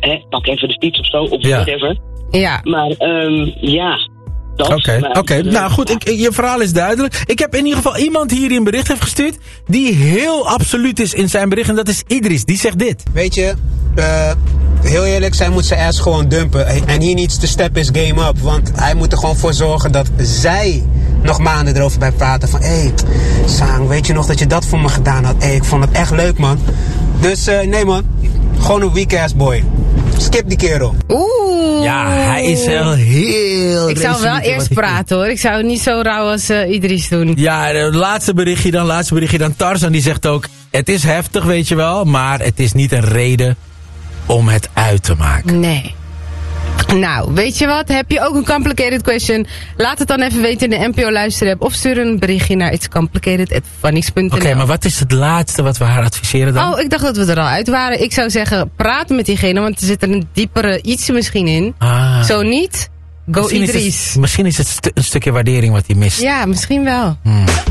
pak even de fiets of zo, of whatever. Ja. Maar, Oké. Nou goed, je verhaal is duidelijk. Ik heb in ieder geval iemand hier die een bericht heeft gestuurd die heel absoluut is in zijn bericht en dat is Idris. Die zegt dit. Weet je, heel eerlijk, zij moet zijn ass gewoon dumpen. En he needs to step his game up. Want hij moet er gewoon voor zorgen dat zij nog maanden erover bij praten. Van, Sang, weet je nog dat je dat voor me gedaan had? Ik vond het echt leuk, man. Dus, nee man, gewoon een weak ass boy. Skip die kerel. Oeh. Ja, hij is wel heel... Ik zou wel eerst praten hoor. Ik zou het niet zo rauw als Idris doen. Ja, laatste berichtje dan. Tarzan die zegt ook, het is heftig weet je wel, maar het is niet een reden om het uit te maken. Nee. Nou, weet je wat? Heb je ook een complicated question? Laat het dan even weten in de NPO luisterapp of stuur een berichtje naar itscomplicated@funnies.nl. Oké, maar wat is het laatste wat we haar adviseren dan? Oh, ik dacht dat we er al uit waren. Ik zou zeggen, praat met diegene, want er zit er een diepere iets misschien in. Zo niet, go Idris. Misschien is het een stukje waardering wat hij mist. Ja, misschien wel.